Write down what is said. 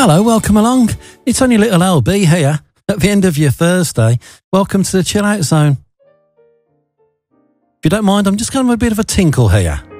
Hello, welcome along. It's only little LB here at the end of your Thursday. Welcome to the Chill Out Zone. If you don't mind, I'm just going to have a bit of a tinkle here.